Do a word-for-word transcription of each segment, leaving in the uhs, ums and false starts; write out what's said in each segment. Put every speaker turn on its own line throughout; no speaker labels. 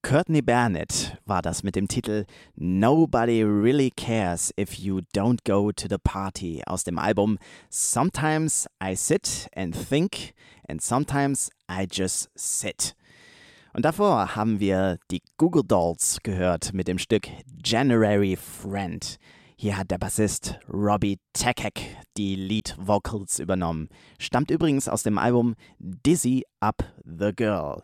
Courtney Barnett war das mit dem Titel Nobody Really Cares If You Don't Go to the Party aus dem Album Sometimes I Sit and Think and Sometimes I Just Sit. Und davor haben wir die Google Dolls gehört mit dem Stück January Friend. Hier hat der Bassist Robbie Takek die Lead Vocals übernommen. Stammt übrigens aus dem Album Dizzy Up the Girl.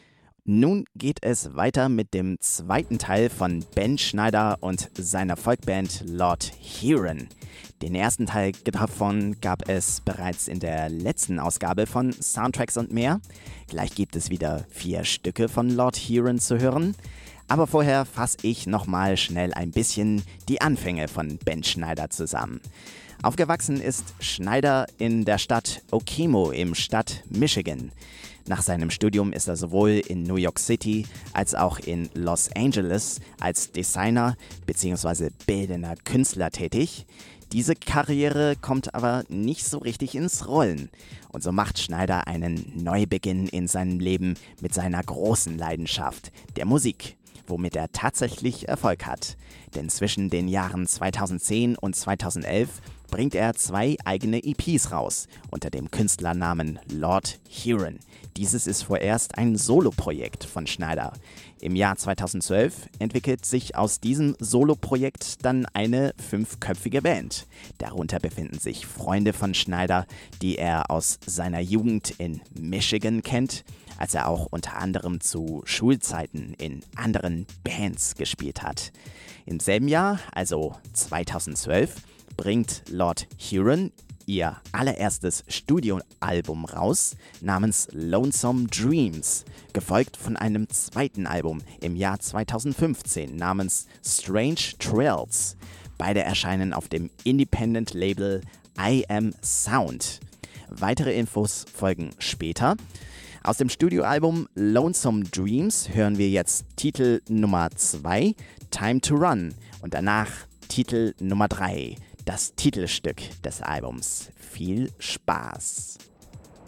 Nun geht es weiter mit dem zweiten Teil von Ben Schneider und seiner Folkband Lord Huron. Den ersten Teil davon gab es bereits in der letzten Ausgabe von Soundtracks und mehr. Gleich gibt es wieder vier Stücke von Lord Huron zu hören. Aber vorher fasse ich nochmal schnell ein bisschen die Anfänge von Ben Schneider zusammen. Aufgewachsen ist Schneider in der Stadt Okemo im Staat Michigan. Nach seinem Studium ist er sowohl in New York City als auch in Los Angeles als Designer bzw. bildender Künstler tätig. Diese Karriere kommt aber nicht so richtig ins Rollen. Und so macht Schneider einen Neubeginn in seinem Leben mit seiner großen Leidenschaft, der Musik, womit er tatsächlich Erfolg hat. Denn zwischen den Jahren zweitausendzehn und zweitausendelf bringt er zwei eigene E Ps raus, unter dem Künstlernamen Lord Huron. Dieses ist vorerst ein Soloprojekt von Schneider. Im Jahr zweitausendzwölf entwickelt sich aus diesem Soloprojekt dann eine fünfköpfige Band. Darunter befinden sich Freunde von Schneider, die er aus seiner Jugend in Michigan kennt, als er auch unter anderem zu Schulzeiten in anderen Bands gespielt hat. Im selben Jahr, also zweitausendzwölf, bringt Lord Huron ihr allererstes Studioalbum raus, namens Lonesome Dreams, gefolgt von einem zweiten Album im Jahr zweitausendfünfzehn namens Strange Trails. Beide erscheinen auf dem Independent-Label I Am Sound. Weitere Infos folgen später. Aus dem Studioalbum Lonesome Dreams hören wir jetzt Titel Nummer zwei, Time to Run, und danach Titel Nummer drei, das Titelstück des Albums. Viel Spaß!